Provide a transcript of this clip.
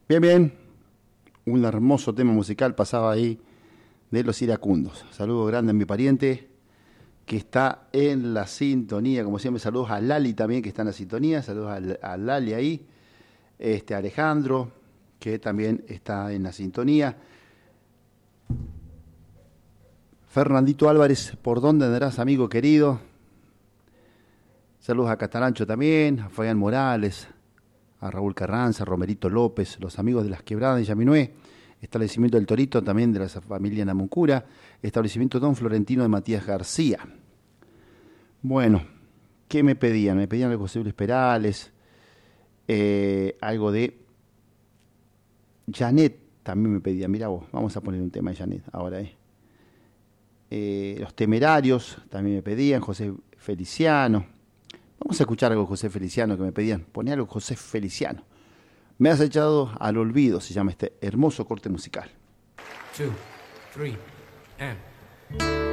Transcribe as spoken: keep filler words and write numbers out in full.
Bien, bien. Un hermoso tema musical pasaba ahí de Los Iracundos. Saludo grande a mi pariente que está en la sintonía. Como siempre, saludos a Lali también que está en la sintonía. Saludos a, a Lali ahí. Este, Alejandro, que también está en la sintonía. Fernandito Álvarez, ¿por dónde andarás, amigo querido? Saludos a Catarancho también, a Fabián Morales, a Raúl Carranza, a Romerito López, los amigos de Las Quebradas de Yaminué, establecimiento del Torito también de la familia Namuncura, establecimiento Don Florentino de Matías García. Bueno, ¿qué me pedían? Me pedían algo de José Luis Perales, eh, algo de Janet, también me pedían, mira vos, vamos a poner un tema de Janet ahora, eh. Eh, Los Temerarios, también me pedían, José Feliciano. Vamos a escuchar algo de José Feliciano que me pedían. Poné algo de José Feliciano. Me has echado al olvido, se llama este hermoso corte musical. Two, three, and...